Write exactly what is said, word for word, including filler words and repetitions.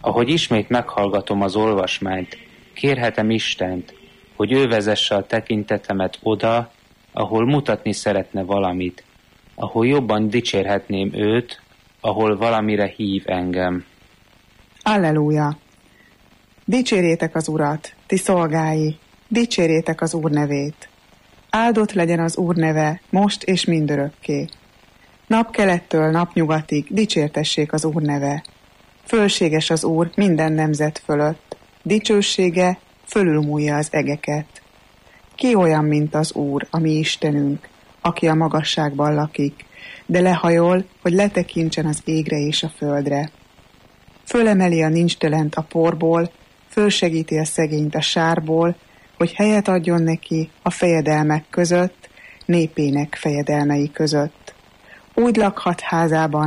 Ahogy ismét meghallgatom az olvasmányt, kérhetem Istent, hogy ő vezesse a tekintetemet oda, ahol mutatni szeretne valamit, ahol jobban dicsérhetném őt, ahol valamire hív engem. Alleluja! Dicsérjétek az Urat, ti szolgái, dicsérjétek az Úr nevét. Áldott legyen az Úr neve, most és mindörökké. Napkelettől napnyugatig dicsértessék az Úr neve. Fölséges az Úr minden nemzet fölött, dicsősége fölülmúlja az egeket. Ki olyan, mint az Úr, a mi Istenünk, aki a magasságban lakik, de lehajol, hogy letekintsen az égre és a földre. Fölemeli a nincstelent a porból, fölsegíti a szegényt a sárból, hogy helyet adjon neki a fejedelmek között, népének fejedelmei között. Úgy lakhat házában